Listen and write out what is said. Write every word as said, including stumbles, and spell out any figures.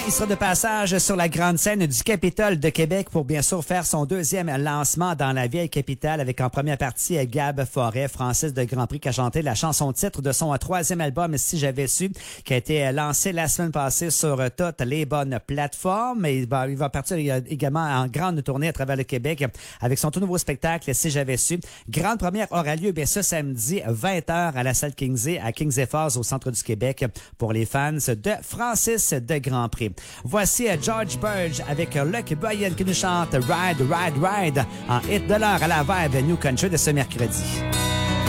il sera de passage sur la grande scène du Capitole de Québec pour bien sûr faire son deuxième lancement dans la vieille capitale avec en première partie Gab Forêt, Francis de Grand Prix qui a chanté la chanson titre de son troisième album Si j'avais su, qui a été lancé la semaine passée sur toutes les bonnes plateformes. Et il va, il va partir également en grande tournée à travers le Québec avec son tout nouveau spectacle Si j'avais su. Grande première aura lieu bien ce samedi vingt heures à la salle Kingsey à Kingsey Falls au centre du Québec pour les fans de Francis de Grand Prix. Voici George Burge avec Lucky Bryan qui nous chante Ride, Ride, Ride en hit de l'heure à la vibe New Country de ce mercredi.